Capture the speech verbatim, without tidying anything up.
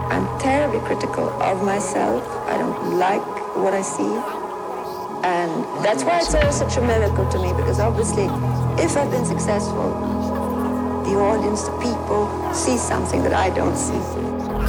I'm terribly critical of myself. I don't like what I see. And that's why it's all such a miracle to me, because obviously, if I've been successful, the audience, the people, see something that I don't see.